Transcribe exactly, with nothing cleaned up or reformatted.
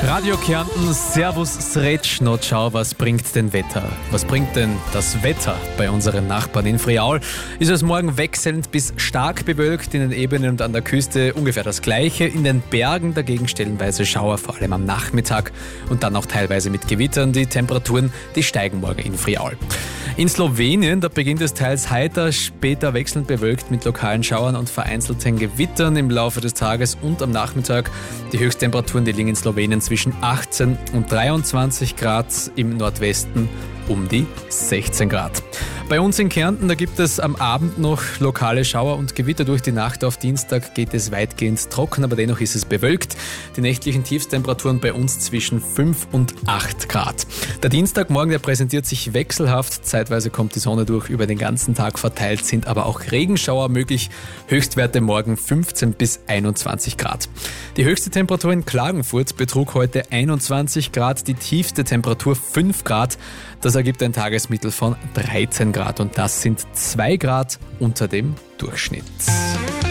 Radio Kärnten, Servus Sretschno, ciao, was bringt denn Wetter? Was bringt denn das Wetter bei unseren Nachbarn in Friaul? Ist es morgen wechselnd bis stark bewölkt, in den Ebenen und an der Küste ungefähr das Gleiche, in den Bergen dagegen stellenweise Schauer, vor allem am Nachmittag und dann auch teilweise mit Gewittern. Die Temperaturen, die steigen morgen in Friaul. In Slowenien, da beginnt es teils heiter, später wechselnd bewölkt mit lokalen Schauern und vereinzelten Gewittern im Laufe des Tages und am Nachmittag. Die Höchsttemperaturen, die liegen in Slowenien zwischen achtzehn und dreiundzwanzig Grad, im Nordwesten um die sechzehn Grad. Bei uns in Kärnten, da gibt es am Abend noch lokale Schauer und Gewitter. Durch die Nacht auf Dienstag geht es weitgehend trocken, aber dennoch ist es bewölkt. Die nächtlichen Tiefstemperaturen bei uns zwischen fünf und acht Grad. Der Dienstagmorgen, der präsentiert sich wechselhaft. Zeitweise kommt die Sonne durch, über den ganzen Tag verteilt sind aber auch Regenschauer möglich. Höchstwerte morgen fünfzehn bis einundzwanzig Grad. Die höchste Temperatur in Klagenfurt betrug heute einundzwanzig Grad, die tiefste Temperatur fünf Grad. Das ergibt ein Tagesmittel von dreizehn Grad und das sind zwei Grad unter dem Durchschnitt.